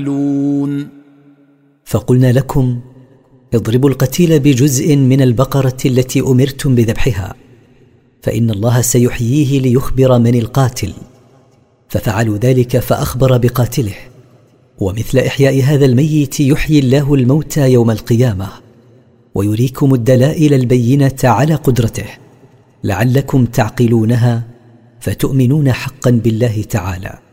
فقلنا لكم اضربوا القتيل بجزء من البقرة التي أمرتم بذبحها، فإن الله سيحييه ليخبر من القاتل. ففعلوا ذلك فأخبر بقاتله. ومثل إحياء هذا الميت يحيي الله الموتى يوم القيامة، ويريكم الدلائل البينة على قدرته لعلكم تعقلونها فتؤمنون حقا بالله تعالى.